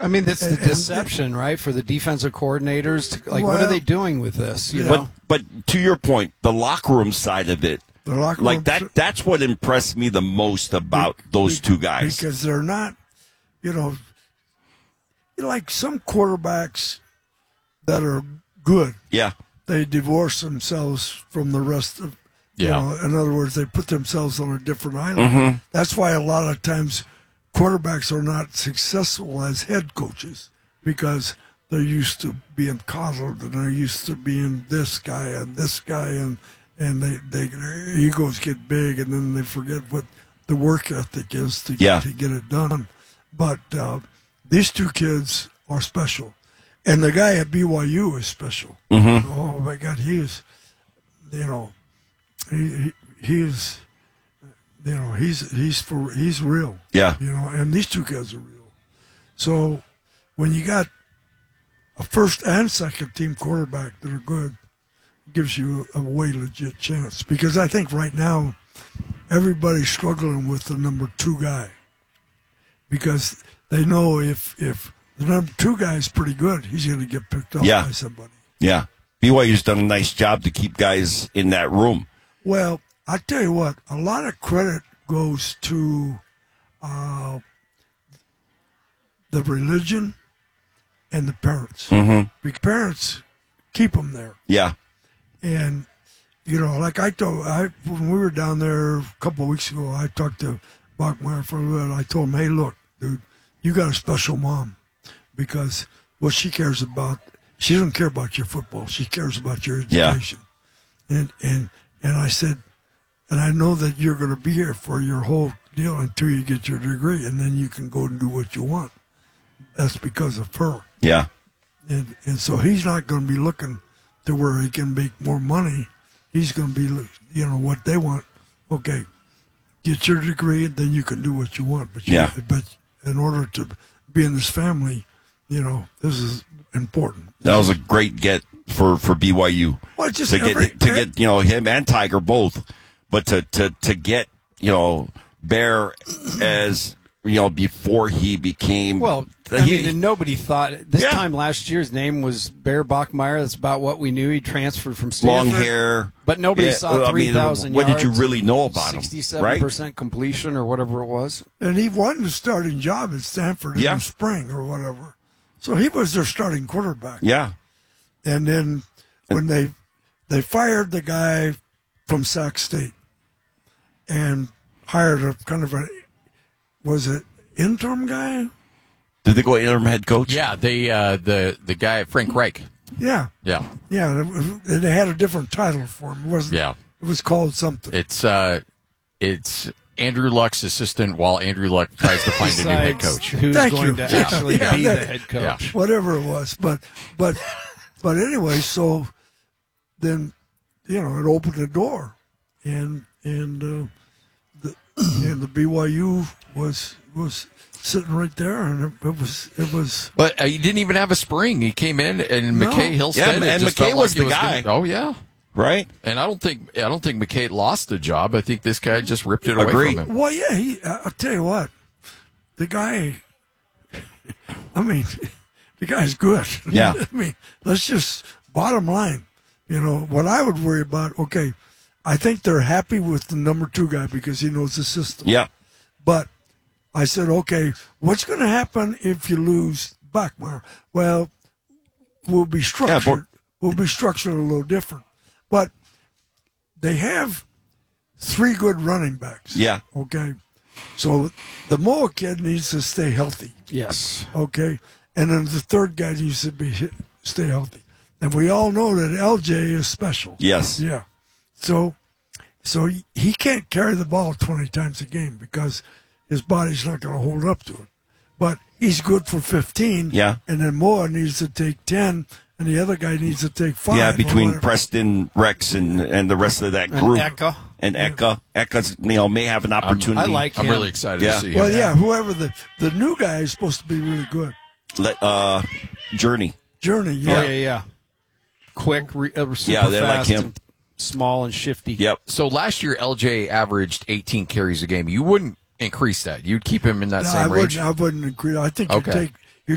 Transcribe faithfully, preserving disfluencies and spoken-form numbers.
I mean, that's the And- deception, right, for the defensive coordinators. To, like, what Well, are they doing with this? You yeah. know? But but to your point, the locker room side of it, The locker like room- that that's what impressed me the most about those two guys. Because they're not, you know, like some quarterbacks that are good, Yeah. they divorce themselves from the rest of, you Yeah. know, in other words, they put themselves on a different island. That's why a lot of times quarterbacks are not successful as head coaches because they're used to being coddled and they're used to being this guy and this guy and and they, they their egos get big and then they forget what the work ethic is to Yeah. to get it done. But uh, these two kids are special, and the guy at B Y U is special. Oh my God, he is, you know, he he, he is, you know, he's he's for he's real. Yeah. You know, and these two guys are real. So when you got a first and second team quarterback that are good, it gives you a, a way legit chance. Because I think right now everybody's struggling with the number two guy. Because they know if if the number two guy is pretty good, he's going to get picked up Yeah. by somebody. Yeah. B Y U's done a nice job to keep guys in that room. Well, I tell you what, a lot of credit goes to uh, the religion and the parents. Mm-hmm. Because parents keep them there. Yeah. And, you know, like I told, I when we were down there a couple of weeks ago, I talked to Bachmeyer for a little bit. I told him, hey, look, dude, you got a special mom because what she cares about, she doesn't care about your football. She cares about your Yeah. education. And, and, and I said, and I know that you're going to be here for your whole deal until you get your degree, and then you can go and do what you want. That's because of her. Yeah. And and so he's not going to be looking to where he can make more money. He's going to be, you know, what they want. Okay, get your degree, and then you can do what you want. But you, Yeah. but in order to be in this family, you know, this is important. That was a great get for, for B Y U. Well, just to get every- to get you know him and Tiger both, but to to to get you know Bear as you know before he became Well, I he- mean, and nobody thought this Yeah. time last year his name was Bear Bachmeyer. That's about what we knew. He transferred from long Stanford. hair, But nobody Yeah, saw I mean, three thousand what yards. did you really know about him? sixty-seven Right? percent completion or whatever it was. And he won the starting job at Stanford Yeah. in the spring or whatever. So he was their starting quarterback. Yeah. And then when they they fired the guy from Sac State and hired a kind of a, was it interim guy? Did they go interim head coach? Yeah, they uh, the the guy Frank Reich. Yeah, Yeah, yeah. It was- They had a different title for him. It wasn't. yeah. It was called something. It's uh, it's Andrew Luck's assistant while Andrew Luck tries to find a new head Besides coach. Who's Thank going you. to Yeah. actually Yeah, be that- the head coach? Yeah. Whatever it was, but but but anyway, so then you know it opened the door, and and uh, the and the B Y U was was sitting right there, and it, it was it was But uh, he didn't even have a spring. He came in, and No. McKay Hillstead. Yeah, it and just McKay felt was like the it guy. gonna- oh yeah, Right? and I don't think I don't think McKay lost the job. I think this guy just ripped it away Agreed. from him. well, yeah. He, I'll tell you what, the guy. I mean, the guy's good. Yeah. I mean, let's just bottom line. You know what I would worry about. Okay, I think they're happy with the number two guy because he knows the system. Yeah. But I said, okay, what's going to happen if you lose Bachmeyer? Well, we'll be structured. we'll be structured a little different. But they have three good running backs. Yeah. Okay. So the Moa kid needs to stay healthy. Yes. Okay. And then the third guy needs to be hit, stay healthy. And we all know that L J is special. Yes. Yeah. So, so he, he can't carry the ball twenty times a game because his body's not going to hold up to it. But he's good for fifteen. Yeah. And then Moa needs to take ten, and the other guy needs to take five. Yeah, or between whatever. Preston, Rex, and and the rest of that And group. Eka. And Eka. Eka's, you know, may have an opportunity. I like I'm him. really excited Yeah. to see him. Well, yeah, whoever the the new guy is supposed to be really good. Let, uh, Journey. Journey, yeah. Oh, yeah, yeah. Quick, re, uh, super Yeah, they like fast, him. and small and shifty. Yep. So last year, L J averaged eighteen carries a game. You wouldn't increase that. You'd keep him in that No, I same range. wouldn't. I wouldn't agree. I think Okay. you take